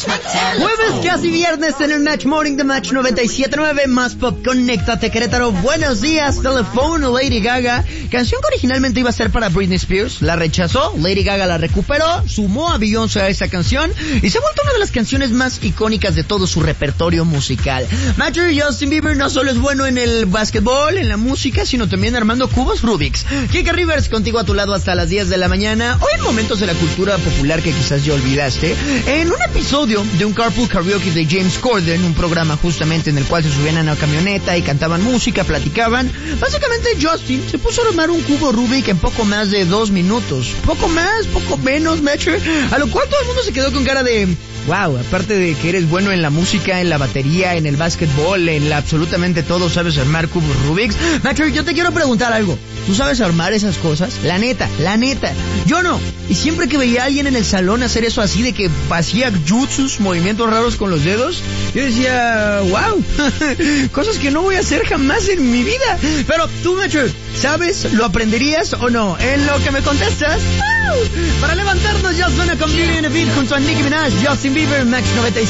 Jueves, casi viernes en el Match Morning de Match 97.9, más pop, conéctate Querétaro. Buenos días, Telephone, Lady Gaga. Canción que originalmente iba a ser para Britney Spears, la rechazó, Lady Gaga la recuperó, sumó a Beyoncé a esa canción y se ha vuelto una de las canciones más icónicas de todo su repertorio musical. Matcher, Justin Bieber no solo es bueno en el básquetbol, en la música, sino también armando cubos Rubik's. Kika Rivers contigo a tu lado hasta las 10 de la mañana. Hoy en momentos de la cultura popular que quizás ya olvidaste, en un episodio de un Carpool Karaoke de James Corden, un programa justamente en el cual se subían a una camioneta y cantaban música, platicaban. Básicamente Justin se puso a armar un cubo Rubik en poco más de 2 minutos. Poco más, poco menos, Matcher. A lo cual todo el mundo se quedó con cara de... wow, aparte de que eres bueno en la música, en la batería, en el básquetbol, en la absolutamente todo, sabes armar cubos Rubik's. Matcher, yo te quiero preguntar algo. ¿Tú sabes armar esas cosas? La neta. Yo no. Y siempre que veía a alguien en el salón hacer eso así de que hacía jutsus, movimientos raros con los dedos, yo decía, wow, cosas que no voy a hacer jamás en mi vida. Pero tú, Matcher, ¿sabes? ¿Lo aprenderías o no? En lo que me contestas, para levantarnos ya suena con Beauty and the Beat junto a Nicki Minaj, Justin Bieber, Max 97.